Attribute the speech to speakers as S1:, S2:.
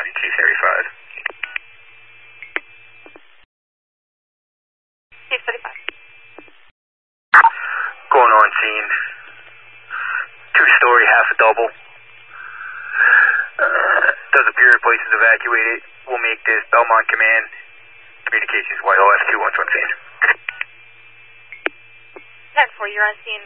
S1: County 235.
S2: 235.
S1: Going on scene. 2-story, half a double. Does appear the place is evacuated. We'll make this Belmont Command. Communications YOF 2 once on scene.
S2: 10-4, you're on scene.